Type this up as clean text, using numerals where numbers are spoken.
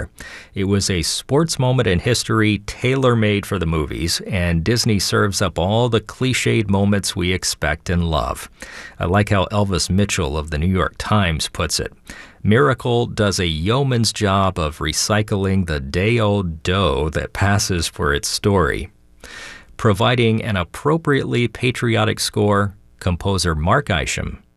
Avatar. It was a sports moment in history tailor-made for the movies, and Disney serves up all the cliched moments we expect and love. I like how Elvis Mitchell of the New York Times puts it. Miracle does a yeoman's job of recycling the day-old dough that passes for its story. Providing an appropriately patriotic score, composer Mark Isham